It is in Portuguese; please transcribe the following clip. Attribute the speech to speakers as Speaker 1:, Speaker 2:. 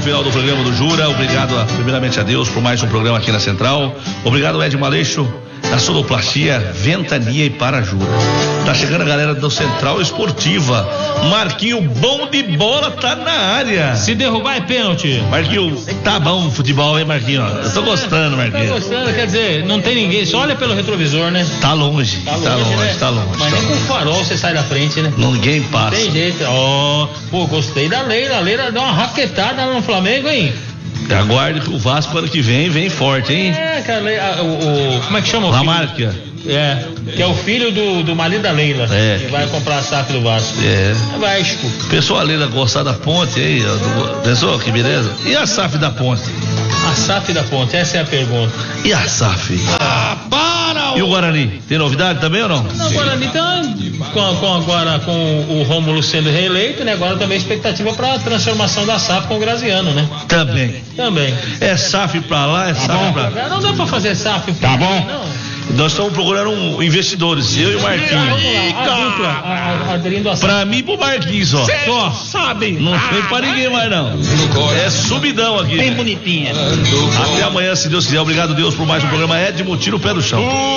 Speaker 1: final do programa do Jura. Obrigado, primeiramente, a Deus por mais um programa aqui na Central. Obrigado, Ed Maleixo, da Sonoplastia, Ventania e Parajura. Tá chegando a galera do Central Esportiva. Marquinho, bom de bola, tá na área.
Speaker 2: Se derrubar é pênalti.
Speaker 1: Marquinho, tá bom o futebol, hein, Marquinho? Eu tô gostando, Marquinho.
Speaker 2: Tá gostando, quer dizer, não tem ninguém, só olha pelo retrovisor, né?
Speaker 1: Tá longe, né? Tá longe.
Speaker 2: Mas nem com o farol você sai da frente, né?
Speaker 1: Ninguém passa.
Speaker 2: Tem jeito. Pô, gostei da Leila. A Leila deu uma raquetada no Flamengo, hein?
Speaker 1: Aguarde que o Vasco ano que vem forte, hein?
Speaker 2: Cara, como é que chama o
Speaker 1: Lamarca.
Speaker 2: Que é o filho do marido da Leila. Que vai comprar a SAF do Vasco.
Speaker 1: É
Speaker 2: Vasco.
Speaker 1: Pessoal, a Leila gostar da Ponte aí, pensou que beleza? E a SAF da Ponte?
Speaker 2: A SAF da Ponte, essa é a pergunta.
Speaker 1: E a SAF? E o Guarani? Tem novidade também ou não?
Speaker 2: Não, o Guarani tá agora com o Rômulo sendo reeleito, né? Agora também a expectativa para a transformação da SAF com o Graziano, né?
Speaker 1: Também. É SAF pra lá, é SAF pra cá.
Speaker 2: Não dá pra fazer SAF pra
Speaker 1: cá. Tá bom? Não. Nós estamos procurando investidores, eu e o Marquinhos.
Speaker 2: Aderindo a
Speaker 1: pra mim e pro Marquinhos, só.
Speaker 2: Sabe?
Speaker 1: Não tem pra ninguém mais, não. É subidão aqui.
Speaker 2: Bem bonitinha.
Speaker 1: Até amanhã, se Deus quiser. Obrigado, Deus, por mais um programa. Edmo, tira o pé do chão.